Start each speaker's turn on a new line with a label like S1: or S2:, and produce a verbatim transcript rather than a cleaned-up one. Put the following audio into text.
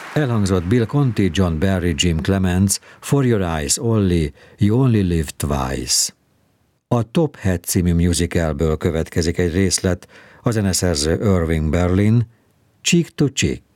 S1: Elhangzott Bill Conti, John Barry, Jim Clements, For Your Eyes Only, You Only Live Twice. A Top Hat című musicalből következik egy részlet, a zeneszerző Irving Berlin, Cheek to Cheek.